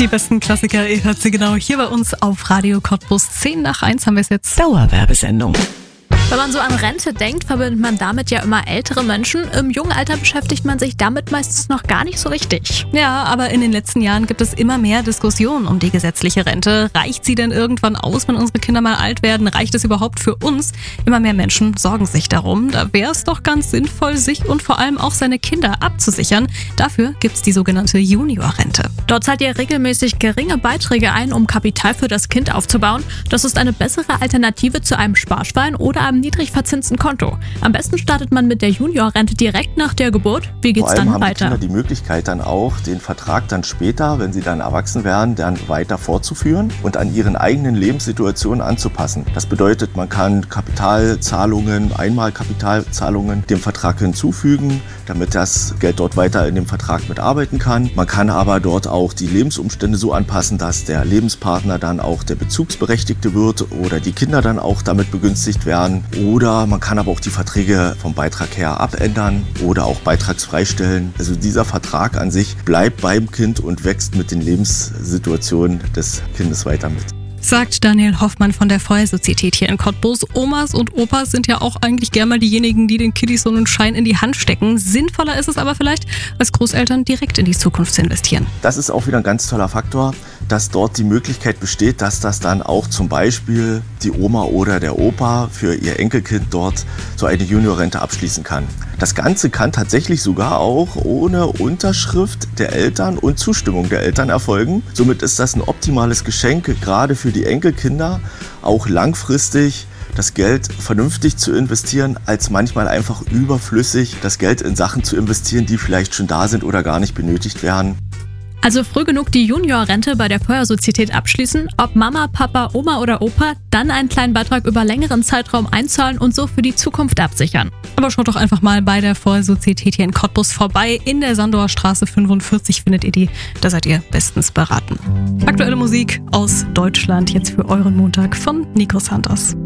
Die besten Klassiker, ihr hört sie genau hier bei uns auf Radio Cottbus. 10:10 haben wir es jetzt. Dauerwerbesendung. Wenn man so an Rente denkt, verbindet man damit ja immer ältere Menschen. Im jungen Alter beschäftigt man sich damit meistens noch gar nicht so richtig. Ja, aber in den letzten Jahren gibt es immer mehr Diskussionen um die gesetzliche Rente. Reicht sie denn irgendwann aus, wenn unsere Kinder mal alt werden? Reicht es überhaupt für uns? Immer mehr Menschen sorgen sich darum. Da wäre es doch ganz sinnvoll, sich und vor allem auch seine Kinder abzusichern. Dafür gibt es die sogenannte Juniorrente. Dort zahlt ihr regelmäßig geringe Beiträge ein, um Kapital für das Kind aufzubauen. Das ist eine bessere Alternative zu einem Sparschwein oder einem niedrig verzinsten Konto. Am besten startet man mit der Juniorrente direkt nach der Geburt. Wie geht's dann Vor allem haben weiter? die Kinder die Möglichkeit dann auch, den Vertrag dann später, wenn sie dann erwachsen werden, dann weiter fortzuführen und an ihren eigenen Lebenssituationen anzupassen. Das bedeutet, man kann Kapitalzahlungen, Einmalkapitalzahlungen dem Vertrag hinzufügen, damit das Geld dort weiter in dem Vertrag mitarbeiten kann. Man kann aber dort auch die Lebensumstände so anpassen, dass der Lebenspartner dann auch der Bezugsberechtigte wird oder die Kinder dann auch damit begünstigt werden. Oder man kann aber auch die Verträge vom Beitrag her abändern oder auch beitragsfrei stellen. Also dieser Vertrag an sich bleibt beim Kind und wächst mit den Lebenssituationen des Kindes weiter mit. Sagt Daniel Hoffmann von der Feuersozietät hier in Cottbus. Omas und Opas sind ja auch eigentlich gern mal diejenigen, die den Kiddies so einen Schein in die Hand stecken. Sinnvoller ist es aber vielleicht, als Großeltern direkt in die Zukunft zu investieren. Das ist auch wieder ein ganz toller Faktor, dass dort die Möglichkeit besteht, dass das dann auch zum Beispiel die Oma oder der Opa für ihr Enkelkind dort so eine Juniorrente abschließen kann. Das Ganze kann tatsächlich sogar auch ohne Unterschrift der Eltern und Zustimmung der Eltern erfolgen. Somit ist das ein optimales Geschenk, gerade für die Enkelkinder, auch langfristig das Geld vernünftig zu investieren, als manchmal einfach überflüssig das Geld in Sachen zu investieren, die vielleicht schon da sind oder gar nicht benötigt werden. Also früh genug die Juniorrente bei der Feuersozietät abschließen, ob Mama, Papa, Oma oder Opa, dann einen kleinen Beitrag über längeren Zeitraum einzahlen und so für die Zukunft absichern. Aber schaut doch einfach mal bei der Feuersozietät hier in Cottbus vorbei. In der Sandower Straße 45 findet ihr die. Da seid ihr bestens beraten. Aktuelle Musik aus Deutschland jetzt für euren Montag von Nico Santos.